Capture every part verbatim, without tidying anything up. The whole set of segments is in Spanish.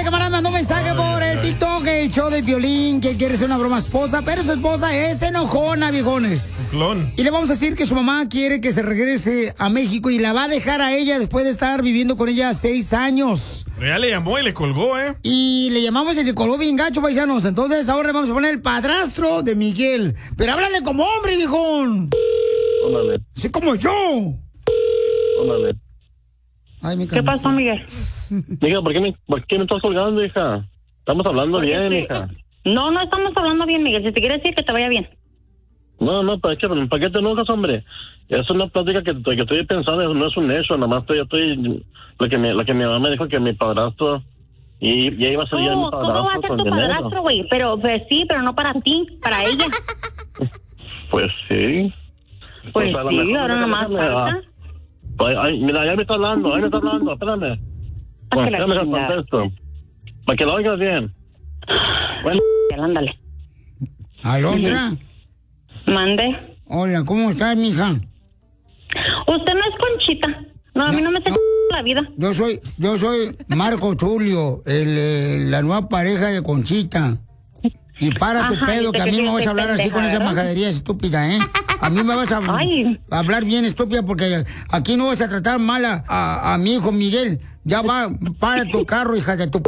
camarada mandó un mensaje por el TikTok, el show de Piolín, que quiere ser una broma esposa, pero su esposa es enojona, viejones. Un clon. Y le vamos a decir que su mamá quiere que se regrese a México y la va a dejar a ella después de estar viviendo con ella seis años. Pero ya le llamó y le colgó, ¿eh? Y le llamamos y le colgó bien gacho, paisanos. Entonces ahora le vamos a poner el padrastro de Miguel. Pero háblale como hombre, viejón. Óndale. Sí, como yo. Óndale. Ay, mi ¿Qué pasó, Miguel? Hija, ¿por qué me, por qué me estás colgando, hija? Estamos hablando bien, sí. hija. No, no estamos hablando bien, Miguel. Si te quieres decir que te vaya bien. No, no, ¿para qué, ¿para qué te enojas, hombre? Es una plática que, que estoy pensando, no es un hecho, nada más estoy, estoy, lo que, me, lo que mi mamá me dijo que mi padrastro, y, y ahí va a ser ya mi No, padrastro. ¿cómo va a ser con tu dinero. padrastro, güey? Pero, pues sí, pero no para ti, para ella. Pues sí. Pues a lo sí, mejor ahora déjame- nomás déjame, falta. Ay, ay, mira, ya me está hablando, ahí me está hablando, espérame. Ah, que la Déjame que chingada. contesto. Para que lo oigas bien. Bueno. Ándale. Alondra. Mande. Hola, ¿cómo estás, mija? Usted no es Conchita. No, a mí no me está la vida. Yo soy, yo soy Marco Tulio, el, eh, la nueva pareja de Conchita. Y para tu Ajá, pedo, yo que sé a que mí me sí, vas a soy hablar así pendeja, con esa ¿verdad? majadería estúpida, ¿eh? A mí me vas a, Ay. a hablar bien estúpida porque aquí no vas a tratar mal a, a, a mi hijo Miguel. Ya va, para tu carro, hija de tu...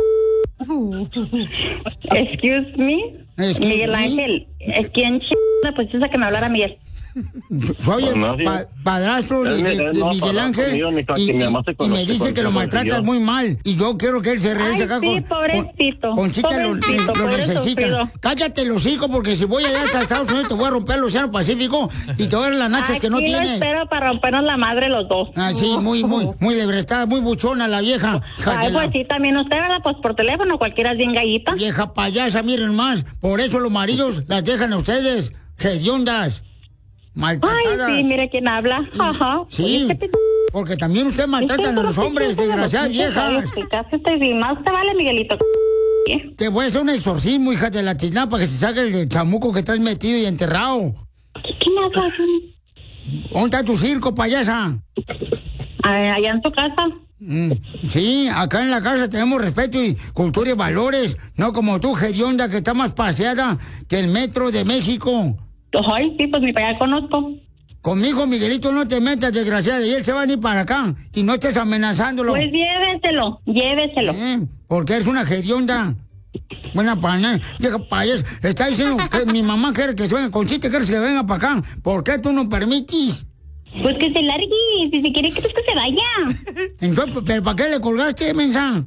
Excuse me. Excuse Miguel me. Ángel. Es quien ch... pues esa que me hablara Miguel. Soy el No, sí. pa- padrastro de, Es mi- de- es de no, Miguel padrastro Ángel mío, mi ca- y, que mi y- mamá se y me conoce dice con- que lo con- maltratas yo. muy mal y yo quiero que él se regrese Ay, acá sí, con, pobrecito, con- Conchita lo, pobrecito, lo pobre necesita. sufrido. Cállate los hijos porque si voy allá hasta Estados Unidos te voy a romper el Océano Pacífico y te voy a dar las nachas que no Aquí lo tienes. espero para rompernos la madre los dos. Ah, sí, muy, muy, muy lebrestada, muy buchona la vieja. Hija de Ay, la pues sí, también usted, ¿verdad? Pues por teléfono cualquiera es bien gallita. vieja payasa, miren más. Por eso los maridos las dejan a ustedes, hediondas, maltratadas. Ay, sí, mire quién habla. Ajá. Sí, Oye, este porque también ustedes maltratan a los hombres, desgraciadas viejas. Y más te vale, Miguelito. Te voy a hacer un exorcismo, hija de la chingada, para que se saque el chamuco que traes metido y enterrado. ¿Qué me hablas? ¿Dónde está tu circo, payasa? Ay, allá en tu casa. Mm, sí, acá en la casa tenemos respeto y cultura y valores, no como tú, hedionda, que está más paseada que el metro de México. Ay, sí, pues ni para allá conozco. Conmigo, Miguelito, no te metas, desgraciada, y él se va a ir para acá y no estés amenazándolo. Pues lléveselo, lléveselo. Eh, porque es una hedionda. Buena pana, vieja payas. Está diciendo que mi mamá quiere que se venga, Conchita quiere que venga para acá. ¿Por qué tú no permites? Pues que se largue, si se quiere que pues que se vaya. Entonces, ¿pero para qué le colgaste, mensa?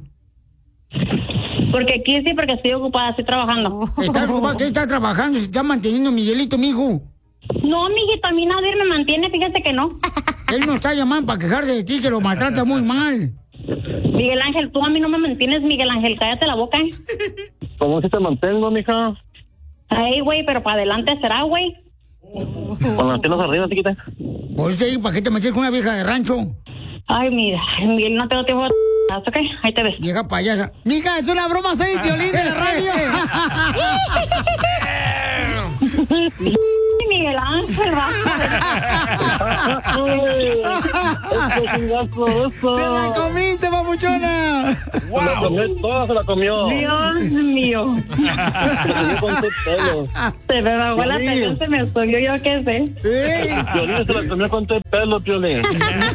Porque aquí sí, porque estoy ocupada, estoy trabajando. ¿Estás ocupada? ¿Qué está trabajando? Se está manteniendo Miguelito, mijo. No, mijito, a mí nadie me mantiene, fíjate que no. Él no está llamando para quejarse de ti, que lo maltrata muy mal. Miguel Ángel, tú a mí no me mantienes, Miguel Ángel, cállate la boca. ¿Cómo que te mantengo, mija? Ay, güey, pero para adelante será, güey. Con las piernas arriba, chiquita. Pues te digo, ¿para qué te metes con una vieja de rancho? Ay, mira, Miguel, no tengo tiempo de... ¿Ok? Ahí te ves. Vieja payasa. Mija, es una broma, soy Piolín de la radio. Miguel Ángel, va. ¡Te la comiste, papuchona! Se la comió toda, se la comió. Dios mío. Se la comió con tu pelo. Se me bajó la Piolín. pelo, se me subió, yo qué sé. Piolín se la comió con tu pelo, Piolín.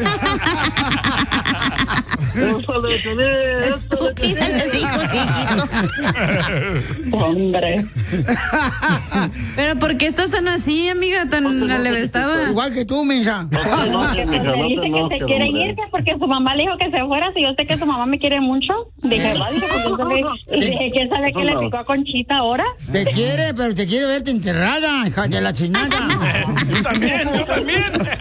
Úsale, Piolín. Estúpida, le dijo viejito. Hombre. Pero ¿por qué estás tan así, amiga? Tan alevestada. Igual que tú, mensa. No, Porque mija, pues no me te dice que se enojes, quiere hombre. irse porque su mamá le dijo que se fuera. Si yo sé que su mamá me quiere mucho, dije, va, dije, pues entonces, dije, ¿quién sabe qué le picó a Conchita ahora? Te quiere, pero te quiere verte enterrada, hija de la chingada. Yo también, yo también.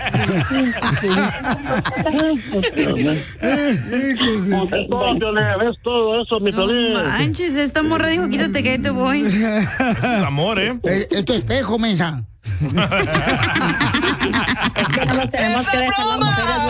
Es todo, Piolín, es todo eso, mi Piolín. No manches, esta morra dijo, quítate que ahí te voy. Eso es amor, ¿eh? Es, es tu espejo, mensa. Es que no nos tenemos que dejar las mujeres